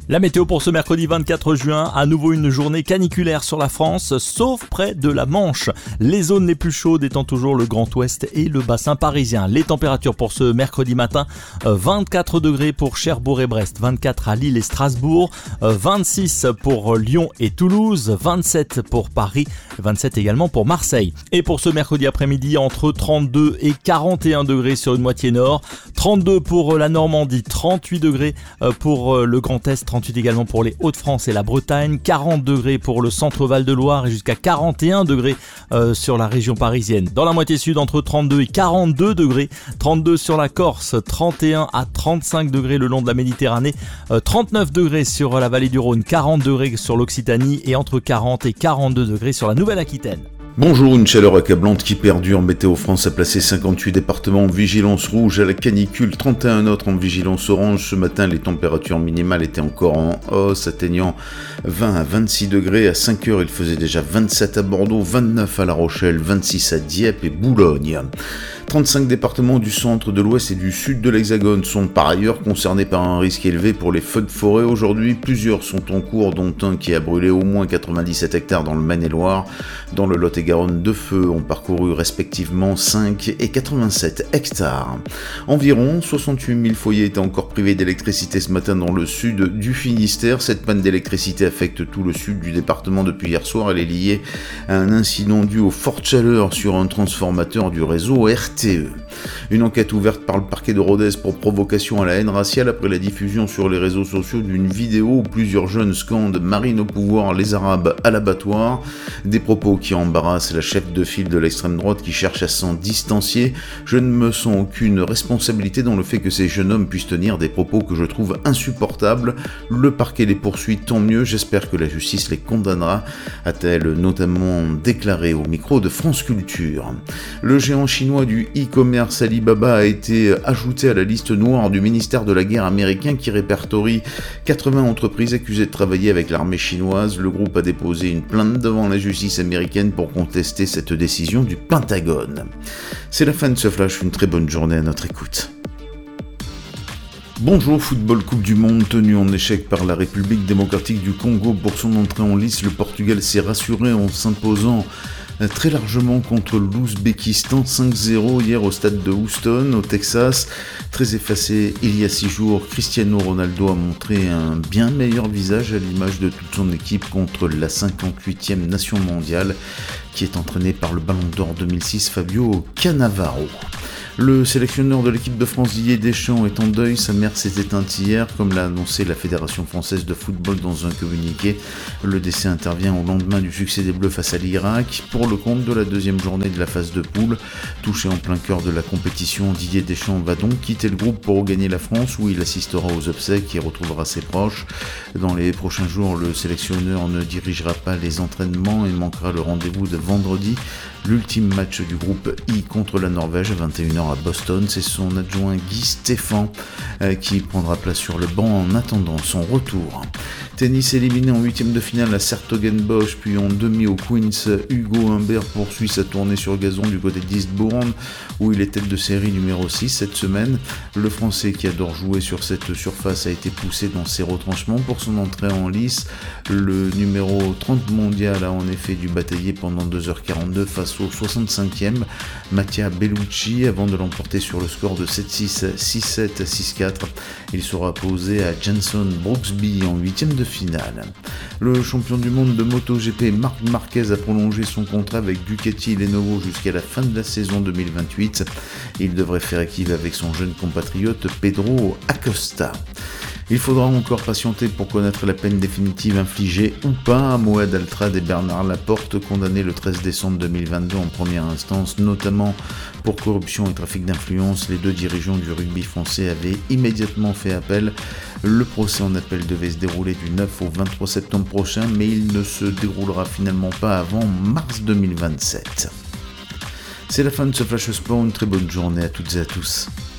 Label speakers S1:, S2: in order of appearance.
S1: La météo pour ce mercredi 24 juin, à nouveau une journée caniculaire sur la France, sauf près de la Manche. Les zones les plus chaudes étant toujours le Grand Ouest et le bassin parisien. Les températures pour ce mercredi matin, 24 degrés pour Cherbourg et Brest, 24 à Lille et Strasbourg, 26 pour Lyon et Toulouse, 27 pour Paris, 27 également pour Marseille. Et pour ce mercredi après-midi, entre 32 et 41 degrés sur une moitié nord, 32 pour la Normandie, 38 degrés pour le Grand Est, 38 également pour les Hauts-de-France et la Bretagne, 40 degrés pour le centre Val-de-Loire et jusqu'à 41 degrés sur la région parisienne. Dans la moitié sud, entre 32 et 42 degrés, 32 sur la Corse, 31 à 35 degrés le long de la Méditerranée, 39 degrés sur la vallée du Rhône, 40 degrés sur l'Occitanie et entre 40 et 42 degrés sur la Nouvelle-Aquitaine.
S2: Bonjour, une chaleur accablante qui perdure. Météo France a placé 58 départements en vigilance rouge à la canicule, 31 autres en vigilance orange. Ce matin, les températures minimales étaient encore en hausse, atteignant 20 à 26 degrés. À 5 heures, il faisait déjà 27 à Bordeaux, 29 à La Rochelle, 26 à Dieppe et Boulogne. 35 départements du centre, de l'ouest et du sud de l'Hexagone sont par ailleurs concernés par un risque élevé pour les feux de forêt. Aujourd'hui, plusieurs sont en cours, dont un qui a brûlé au moins 97 hectares dans le Maine-et-Loire. Dans le Lot-et-Garonne, 2 feux ont parcouru respectivement 5 et 87 hectares. Environ 68 000 foyers étaient encore privés d'électricité ce matin dans le sud du Finistère. Cette panne d'électricité affecte tout le sud du département depuis hier soir. Elle est liée à un incident dû aux fortes chaleurs sur un transformateur du réseau RTE. Une enquête ouverte par le parquet de Rodez pour provocation à la haine raciale après la diffusion sur les réseaux sociaux d'une vidéo où plusieurs jeunes scandent « Marine au pouvoir, les Arabes à l'abattoir ». Des propos qui embarrassent la chef de file de l'extrême droite qui cherche à s'en distancier. Je ne me sens aucune responsabilité dans le fait que ces jeunes hommes puissent tenir des propos que je trouve insupportables. Le parquet les poursuit, tant mieux, j'espère que la justice les condamnera, a-t-elle notamment déclaré au micro de France Culture. Le géant chinois du e-commerce Alibaba a été ajouté à la liste noire du ministère de la Guerre américain qui répertorie 80 entreprises accusées de travailler avec l'armée chinoise. Le groupe a déposé une plainte devant la justice américaine pour contester cette décision du Pentagone. C'est la fin de ce flash, une très bonne journée à notre écoute. Bonjour, football Coupe du Monde tenu en échec par la République démocratique du Congo pour son entrée en lice. Le Portugal s'est rassuré en s'imposant très largement contre l'Ouzbékistan 5-0 hier au stade de Houston au Texas. Très effacé il y a 6 jours, Cristiano Ronaldo a montré un bien meilleur visage à l'image de toute son équipe contre la 58e nation mondiale qui est entraînée par le Ballon d'Or 2006 Fabio Cannavaro. Le sélectionneur de l'équipe de France Didier Deschamps est en deuil, sa mère s'est éteinte hier, comme l'a annoncé la Fédération française de football dans un communiqué. Le décès intervient au lendemain du succès des Bleus face à l'Irak, pour le compte de la deuxième journée de la phase de poule. Touché en plein cœur de la compétition, Didier Deschamps va donc quitter le groupe pour regagner la France, où il assistera aux obsèques et retrouvera ses proches. Dans les prochains jours, le sélectionneur ne dirigera pas les entraînements et manquera le rendez-vous de vendredi. L'ultime match du groupe I contre la Norvège à 21h à Boston, c'est son adjoint Guy Stéphane qui prendra place sur le banc en attendant son retour. Tennis éliminé en 8e de finale à 's-Hertogenbosch puis en demi au Queens, Hugo Humbert poursuit sa tournée sur gazon du côté d'Eastbourne où il est tête de série numéro 6 cette semaine. Le Français qui adore jouer sur cette surface a été poussé dans ses retranchements pour son entrée en lice. Le numéro 30 mondial a en effet dû batailler pendant 2h42 face au 65e Mattia Bellucci avant de l'emporter sur le score de 7-6, 6-7, 6-4. Il sera opposé à Jenson Brooksby en 8e de finale. Le champion du monde de MotoGP Marc Marquez a prolongé son contrat avec Ducati et Lenovo jusqu'à la fin de la saison 2028. Il devrait faire équipe avec son jeune compatriote Pedro Acosta. Il faudra encore patienter pour connaître la peine définitive infligée ou pas à Moed Altrad et Bernard Laporte, condamnés le 13 décembre 2022 en première instance, notamment pour corruption et trafic d'influence. Les deux dirigeants du rugby français avaient immédiatement fait appel. Le procès en appel devait se dérouler du 9 au 23 septembre prochain, mais il ne se déroulera finalement pas avant mars 2027. C'est la fin de ce Flash Sport, une très bonne journée à toutes et à tous.